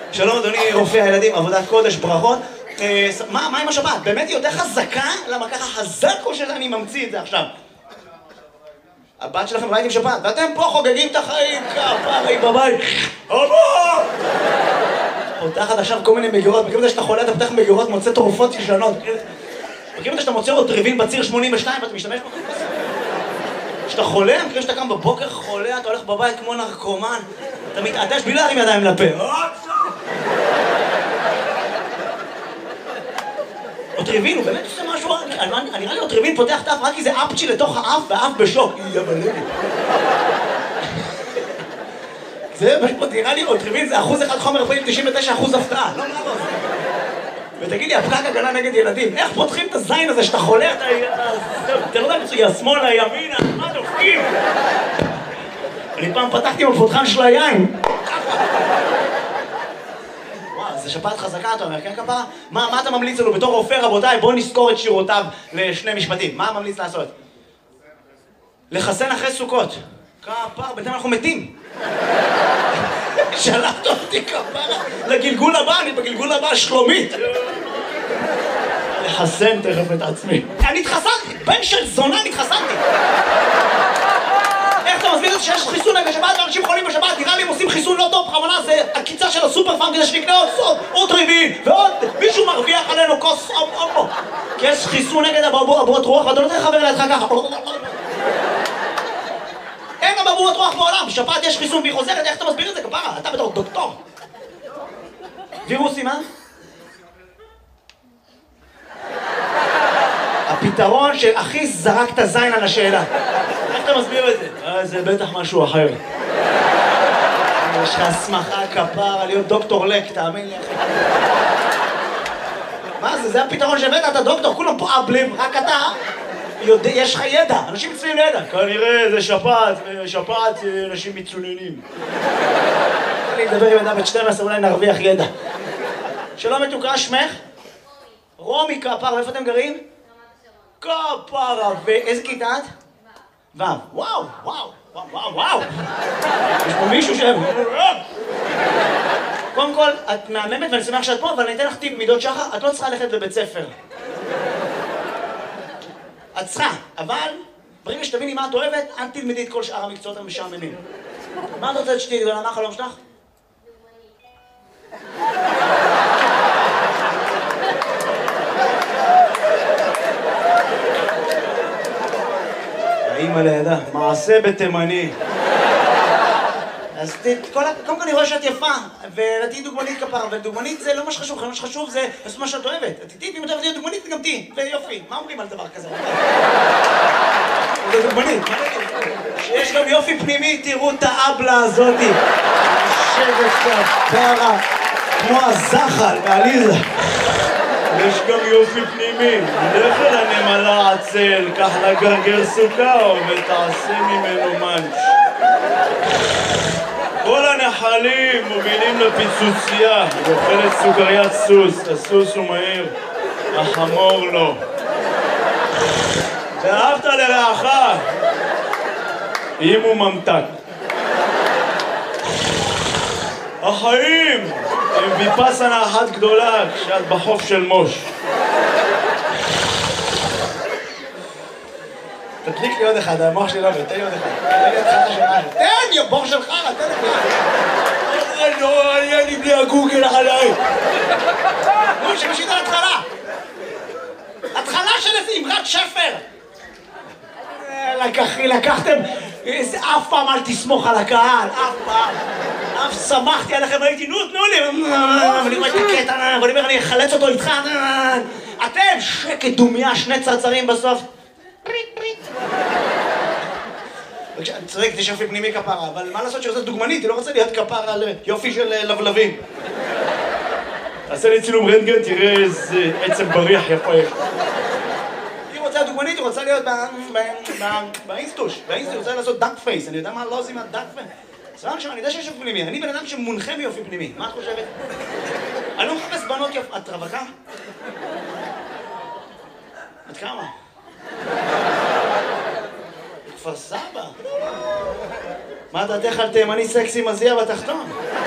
שלום אדוני רופא הילדים, עבודת קודש, ברכות. מה עם השבת? באמת היא יותר חזקה? למה ככה חזק או שאני ממציא את זה עכשיו? הבת שלכם בבית עם שבת, ואתם פה חוגגים את החיים, כפרי בבית. אבא! פותחת עכשיו כל מיני מגירות, מכירים את זה שאתה חולה, אתה פותח מגירות, מוצא תרופות ישנות. מכירים את זה שאתה מוצא עוד טריבין בציר 82 ואתה משתמש בו? כשאתה חולה, מכירים שאתה קם בבוקר חולה, אתה הולך בבית כמו נרקומן, אתה מתעטש בלי להרים ידיים לפה. אוטריבין, הוא באמת עושה משהו, נראה לי אוטריבין פותח את האף רק כי זה אפצ'י לתוך האף והאף בשוק. יא בלגי. זה פשוט, נראה לי אוטריבין זה 1% חומר פעיל, 99% הפתעה, לא מה לא זה. ותגיד לי, הפקק הגנה נגד ילדים, איך פותחים את הזין הזה שאתה חולה, אתה לא יודע מצוי, השמאל, הימין, מה דופקים? אני פעם פתחתי עם הפותחן של היין. זה שפעת חזקה, אתה אומר, כן כפרה? מה אתה ממליץ לנו בתור רופא, רבותיי? בואו נזכור את שירותיו לשני משפטים. מה ממליץ לעשות? לחסן אחרי סוכות. כפרה, בינתיים אנחנו מתים. שלחת אותי כפרה לגלגול הבא, אני בגלגול הבא שלומית. לחסן תכף את עצמי. אני התחסנתי, בן של זונה התחסנתי. איך אתה מסביר את זה שיש חיסון נגד שבת ואנשים חולים בשבת? נראה לי הם עושים חיסון לא טוב, בכוונה זה הקיצה של הסופר פארם כדי שנקנה עוד סוד, עוד ריבים, ועוד מישהו מרוויח עלינו כוס אופו. כי יש חיסון נגד אבעבועות רוח ואתה לא צריך לחבר לידך ככה. אין אבעבועות רוח בעולם, בשבת יש חיסון והיא חוזרת, איך אתה מסביר את זה כפרה? אתה בתור דוקטור. וירוסים, מה? הפתרון שהכי זרק את הזין על השאלה. איך אתה מסביר את זה? זה בטח משהו אחר. יש לך הסמכה כפרה להיות דוקטור לק, תאמין לי אחי. מה זה? זה הפתרון שהבאת, אתה דוקטור, כולם פה אבלים, רק אתה יש לך ידע, אנשים מצויים לידע. כנראה זה שפעת אנשים מצוננים. אני אדבר עם אדם בת 12, אולי נרוויח ידע. שלום מתוקה, שמך? רומי כפרה, איפה אתם גרים? כפרה, ואיזה כיתה את? ו'. וואו. יש פה מישהו קודם כל, את מהממת ואני שמח שאת פה, אבל אני אתן לך טיפ מידות שחר, את לא צריכה ללכת לבית ספר. את צריכה, אבל ברגע שתביני מה את אוהבת, אל תלמדי את כל שאר המקצועות המשעממים. מה את רוצה שתהיי גדולה? מה החלום שלך? האמא לידה, מעשה בתימני. אז קודם כל אני רואה שאת יפה, ותהיי דוגמנית כפרה, ודוגמנית זה לא מה שחשוב, מה שחשוב זה לעשות מה שאת אוהבת. תהיי, ואם את אוהבת להיות דוגמנית, גם תהיי, ויופי. מה אומרים על דבר כזה? זה דוגמנית, מה נגיד? שיש גם יופי פנימי, תראו את האבלה הזאתי. יושבת כפרה, כמו הזחל מעליזה. יש גם יופי פנימי, לך אל הנמלה עצל, קח לה גרגר סוכר ותעשה ממנו מנץ'. כל הנחלים מובילים לפיצוצייה, היא אוכלת סוכריית סוס, הסוס הוא מהיר, החמור לא. ואהבת לרעך, אם הוא ממתק. החיים הם ויפאסנה אחת גדולה כשאת בחוף של מוש. תדליק לי עוד אחד, המוח שלי לא עובד, תן לי עוד אחד. תן לי, בור של חרא, תן לי. לא, אין לי בלי הגוגל עליי. נו, שמשית על התחלה. התחלה של איזה אמרת שפר. לקחתם, אף פעם אל תסמוך על הקהל, אף פעם. אף שמחתי עליכם, הייתי, נו, תנו לי. אבל אני רואה את הקטע, ואני אומר, אני אחלץ אותו איתך. אתם, שקט דומיה, שני צרצרים בסוף. אני צודק, זה יופי פנימי כפרה, אבל מה לעשות שעושה דוגמנית? היא לא רוצה להיות כפרה על יופי של לבלבים. תעשה לי צילום רנטגן, תראה איזה עצם בריח יפה יש. היא רוצה דוגמנית, היא רוצה להיות באינסטוש. באינסטוש היא רוצה לעשות דאק פייס, אני יודע מה לא עושים דאק פייס. סבבה עכשיו, אני יודע שיש יופי פנימי, אני בן אדם שמונחה מיופי פנימי. מה את חושבת? אני לא מחפש בנות יופי. את רווקה? את כמה? כפר סבא. מה דעתך על תימני סקסי מזיע בתחתון?